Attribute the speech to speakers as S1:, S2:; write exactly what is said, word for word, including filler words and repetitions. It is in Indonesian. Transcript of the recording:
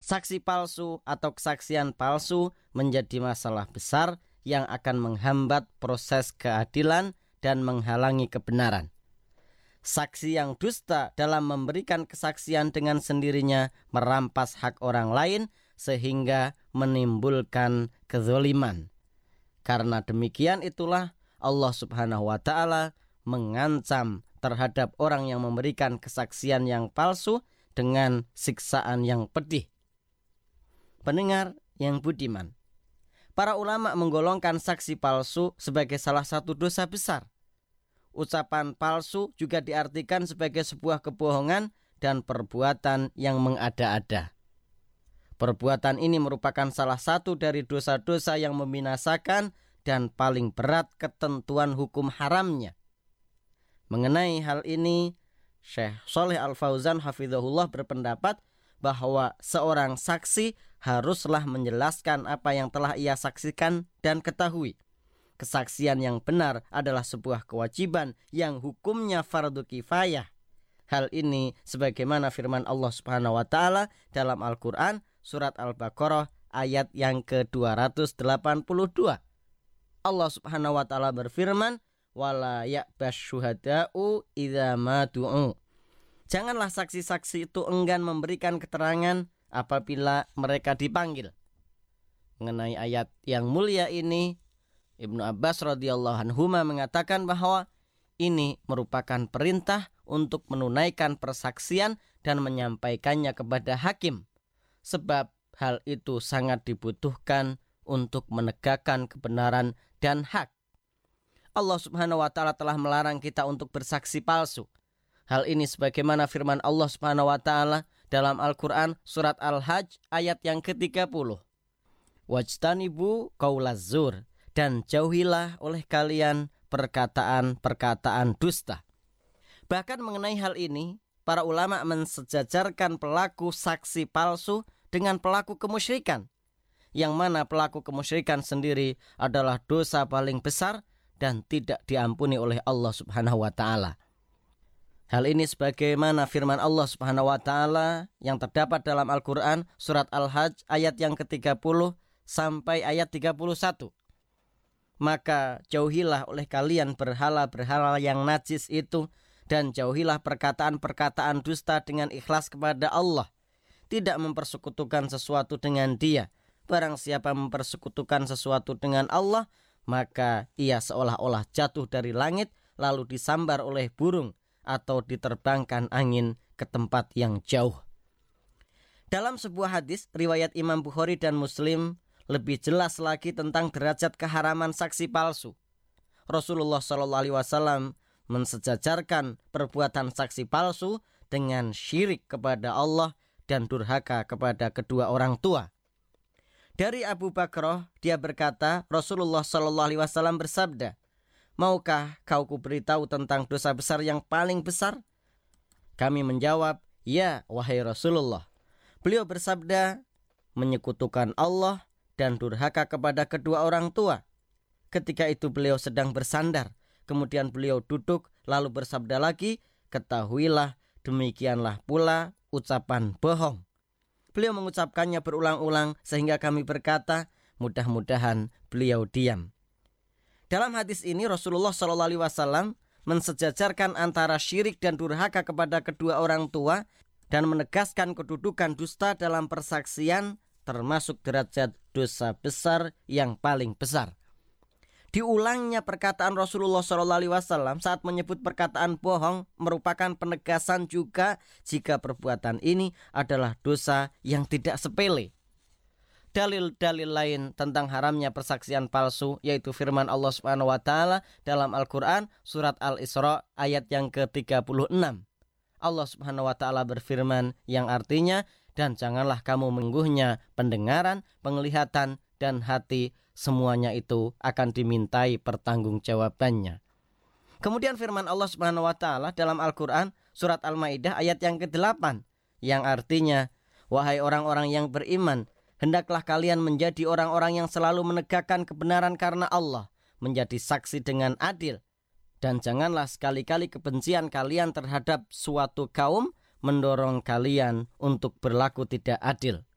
S1: Saksi palsu atau kesaksian palsu menjadi masalah besar yang akan menghambat proses keadilan dan menghalangi kebenaran. Saksi yang dusta dalam memberikan kesaksian dengan sendirinya merampas hak orang lain sehingga menimbulkan kezaliman. Karena demikian itulah Allah Subhanahu wa taala mengancam terhadap orang yang memberikan kesaksian yang palsu dengan siksaan yang pedih. Pendengar yang budiman, para ulama menggolongkan saksi palsu sebagai salah satu dosa besar. Ucapan palsu juga diartikan sebagai sebuah kebohongan dan perbuatan yang mengada-ada. Perbuatan ini merupakan salah satu dari dosa-dosa yang membinasakan dan paling berat ketentuan hukum haramnya. Mengenai hal ini, Syekh Shalih Al-Fauzan hafizahullah berpendapat bahwa seorang saksi haruslah menjelaskan apa yang telah ia saksikan dan ketahui. Kesaksian yang benar adalah sebuah kewajiban yang hukumnya fardu kifayah. Hal ini sebagaimana firman Allah Subhanahu wa taala dalam Al-Qur'an surat Al-Baqarah ayat yang ke dua ratus delapan puluh dua. Allah Subhanahu wa taala berfirman, "Wala ya'bas syuhada'u idza ma du'u." Janganlah saksi-saksi itu enggan memberikan keterangan apabila mereka dipanggil. Mengenai ayat yang mulia ini, Ibnu Abbas radhiyallahu anhuma mengatakan bahwa ini merupakan perintah untuk menunaikan persaksian dan menyampaikannya kepada hakim, sebab hal itu sangat dibutuhkan untuk menegakkan kebenaran dan hak. Allah Subhanahu wa taala telah melarang kita untuk bersaksi palsu. Hal ini sebagaimana firman Allah Subhanahu wa taala dalam Al-Qur'an surat Al-Hajj ayat yang ke tiga puluh. Wajtanibu qaulaz zur, dan jauhilah oleh kalian perkataan-perkataan dusta. Bahkan mengenai hal ini, para ulama mensejajarkan pelaku saksi palsu dengan pelaku kemusyrikan, yang mana pelaku kemusyrikan sendiri adalah dosa paling besar dan tidak diampuni oleh Allah Subhanahu wa taala. Hal ini sebagaimana firman Allah Subhanahu wa taala yang terdapat dalam Al-Qur'an surat Al-Hajj ayat yang ke tiga puluh sampai ayat tiga puluh satu. Maka jauhilah oleh kalian berhala-berhala yang najis itu, dan jauhilah perkataan-perkataan dusta dengan ikhlas kepada Allah, tidak mempersekutukan sesuatu dengan Dia. Barang siapa mempersekutukan sesuatu dengan Allah, maka ia seolah-olah jatuh dari langit lalu disambar oleh burung atau diterbangkan angin ke tempat yang jauh. Dalam sebuah hadis riwayat Imam Bukhari dan Muslim lebih jelas lagi tentang derajat keharaman saksi palsu. Rasulullah shallallahu alaihi wasallam mensejajarkan perbuatan saksi palsu dengan syirik kepada Allah dan durhaka kepada kedua orang tua. Dari Abu Bakrah, dia berkata, Rasulullah shallallahu alaihi wasallam bersabda, "Maukah kau kuberitahu tentang dosa besar yang paling besar?" Kami menjawab, "Ya, wahai Rasulullah." Beliau bersabda, "Menyekutukan Allah dan durhaka kepada kedua orang tua." Ketika itu beliau sedang bersandar. Kemudian beliau duduk lalu bersabda lagi, "Ketahuilah, demikianlah pula ucapan bohong." Beliau mengucapkannya berulang-ulang sehingga kami berkata, mudah-mudahan beliau diam. Dalam hadis ini Rasulullah shallallahu alaihi wasallam mensejajarkan antara syirik dan durhaka kepada kedua orang tua dan menegaskan kedudukan dusta dalam persaksian termasuk derajat dosa besar yang paling besar. Diulangnya perkataan Rasulullah shallallahu alaihi wasallam saat menyebut perkataan bohong merupakan penegasan juga jika perbuatan ini adalah dosa yang tidak sepele. Dalil-dalil lain tentang haramnya persaksian palsu yaitu firman Allah Subhanahu wa taala dalam Al-Qur'an surat Al-Isra ayat yang ke tiga puluh enam. Allah Subhanahu wa taala berfirman yang artinya, "Dan janganlah kamu mengungguhnya pendengaran, penglihatan dan hati, semuanya itu akan dimintai pertanggungjawabannya." Kemudian firman Allah Subhanahu wa taala dalam Al-Qur'an surat Al-Maidah ayat yang kedelapan yang artinya, "Wahai orang-orang yang beriman, hendaklah kalian menjadi orang-orang yang selalu menegakkan kebenaran karena Allah, menjadi saksi dengan adil, dan janganlah sekali-kali kebencian kalian terhadap suatu kaum mendorong kalian untuk berlaku tidak adil."